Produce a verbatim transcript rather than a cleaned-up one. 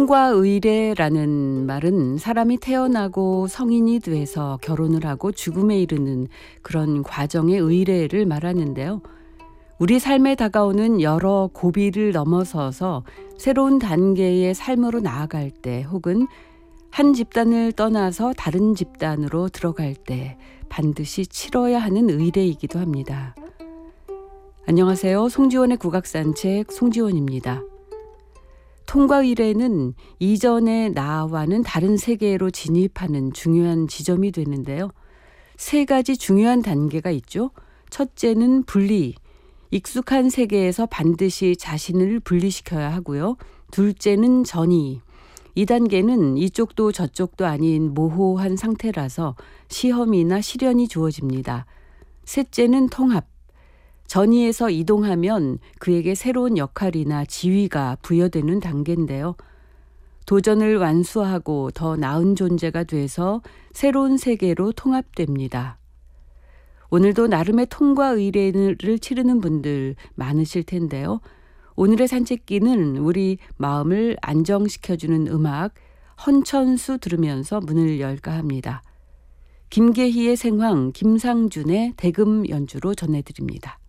통과의례라는 말은 사람이 태어나고 성인이 돼서 결혼을 하고 죽음에 이르는 그런 과정의 의례를 말하는데요. 우리 삶에 다가오는 여러 고비를 넘어서서 새로운 단계의 삶으로 나아갈 때 혹은 한 집단을 떠나서 다른 집단으로 들어갈 때 반드시 치러야 하는 의례이기도 합니다. 안녕하세요. 송지원의 국악산책 송지원입니다. 통과의례는 이전의 나와는 다른 세계로 진입하는 중요한 지점이 되는데요. 세 가지 중요한 단계가 있죠. 첫째는 분리, 익숙한 세계에서 반드시 자신을 분리시켜야 하고요. 둘째는 전이, 이 단계는 이쪽도 저쪽도 아닌 모호한 상태라서 시험이나 시련이 주어집니다. 셋째는 통합, 전이에서 이동하면 그에게 새로운 역할이나 지위가 부여되는 단계인데요. 도전을 완수하고 더 나은 존재가 돼서 새로운 세계로 통합됩니다. 오늘도 나름의 통과 의례를 치르는 분들 많으실 텐데요. 오늘의 산책기는 우리 마음을 안정시켜주는 음악 헌천수 들으면서 문을 열까 합니다. 김계희의 생황, 김상준의 대금 연주로 전해드립니다.